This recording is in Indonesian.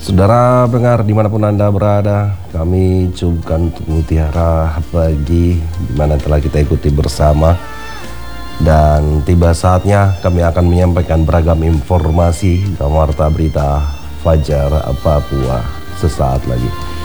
Saudara pendengar dimanapun Anda berada, kami ucapkan mutiara pagi dimana telah kita ikuti bersama. Dan tiba saatnya kami akan menyampaikan beragam informasi dalam Warta Berita Fajar Papua sesaat lagi.